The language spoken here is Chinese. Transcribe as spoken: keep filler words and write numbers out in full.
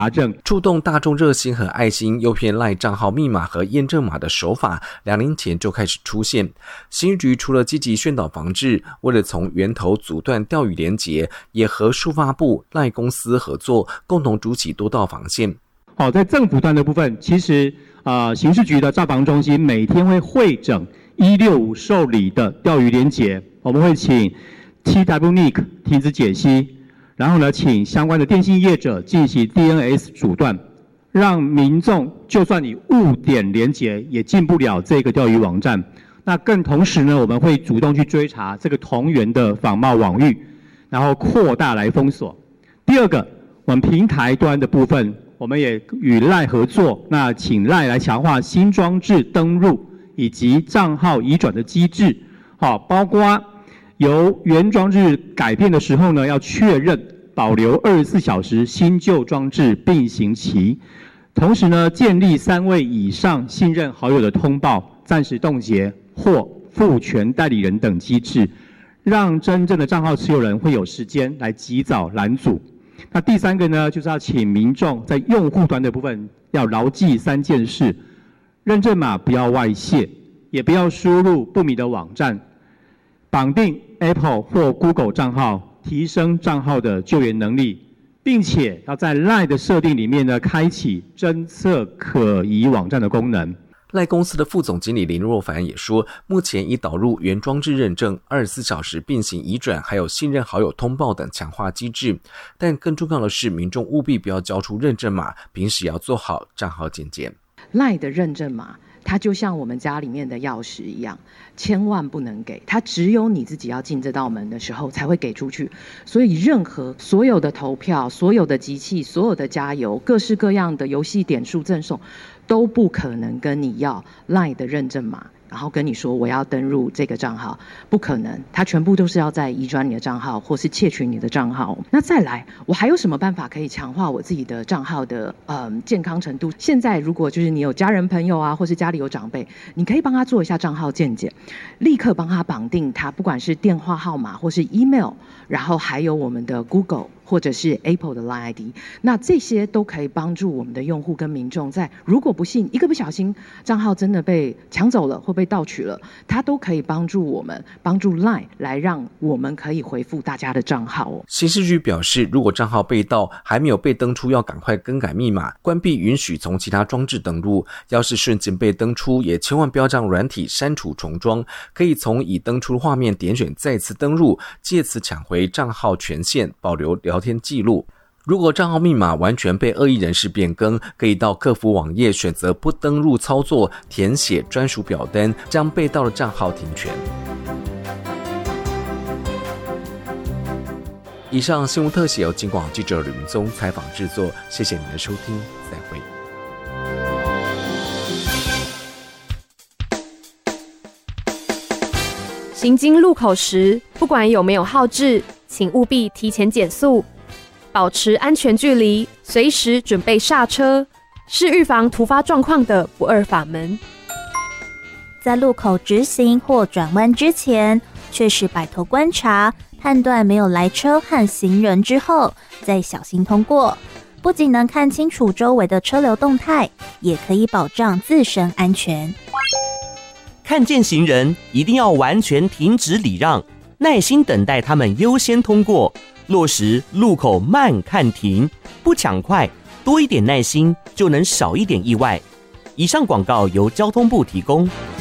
查证。 触动大众热心和爱心诱骗赖账号密码和验证码的手法，两年前就开始出现。刑局除了积极宣导防治，为了从源头阻断钓鱼连结，也和数发部、赖公司合作，共同筑起多道防线。 好，在政府端的部分，其实呃，刑事局的诈防中心每天会汇整一六五受理的钓鱼连结，我们会请 T W N I C 停止解析。然后呢，请相关的电信业者进行 D N S 阻断，让民众就算你误点连结，也进不了这个钓鱼网站。那更同时呢，我们会主动去追查这个同源的仿冒网域，然后扩大来封锁。第二个，我们平台端的部分，我们也与 赖 合作，那请 赖 来强化新装置登入以及账号移转的机制，好，包括由原装置改变的时候呢，要确认保留二十四小时新旧装置并行期，同时呢，建立三位以上信任好友的通报、暂时冻结或赋权代理人等机制，让真正的账号持有人会有时间来及早拦阻。那第三个呢，就是要请民众在用户端的部分要牢记三件事：认证码不要外泄，也不要输入不明的网站，绑定 Apple 或 Google 账号，提升账号的救援能力，并且要在 赖 的设定里面呢，开启侦测可疑网站的功能。 赖公司的副总经理林若凡也说，目前已导入原装置认证、二十四小时并行移转，还有信任好友通报等强化机制。但更重要的是，民众务必不要交出认证码，平时要做好账号检检。 赖的认证码，它就像我们家里面的钥匙一样，千万不能给，它只有你自己要进这道门的时候才会给出去。所以任何所有的投票、所有的集气、所有的加油、各式各样的游戏点数赠送，都不可能跟你要 赖 的认证码，然后跟你说我要登入这个账号，不可能，它全部都是要在移转你的账号或是窃取你的账号。那再来，我还有什么办法可以强化我自己的账号的呃健康程度？现在如果就是你有家人朋友啊，或是家里有长辈，你可以帮他做一下账号健检，立刻帮他绑定他不管是电话号码或是 email， 然后还有我们的 Google 或者是 Apple 的 Line I D， 那这些都可以帮助我们的用户跟民众在如果不幸一个不小心账号真的被抢走了或被盗取了，它都可以帮助我们帮助 Line 来让我们可以回复大家的账号哦。 刑事局表示，如果账号被盗还没有被登出，要赶快更改密码，关闭允许从其他装置登录。要是瞬间被登出，也千万不要将软体删除重装，可以从已登出画面点选再次登入，借此抢回账号权限，保留聊天记录。如果账号密码完全被恶意人士变更，可以到客服网页选择不登入操作，填写专属表单，将被盗的账号停权。以上新闻特写由警广记者吕明宗采访制作，谢谢您的收听，再会。 行经路口时，不管有没有号志，请务必提前减速，保持安全距离，随时准备刹车，是预防突发状况的不二法门。 在路口直行或转弯之前，确实摆头观察，判断没有来车和行人之后，再小心通过。不仅能看清楚周围的车流动态，也可以保障自身安全。 看见行人，一定要完全停止礼让，耐心等待他们优先通过，落实路口慢看停，不抢快，多一点耐心，就能少一点意外。以上广告由交通部提供。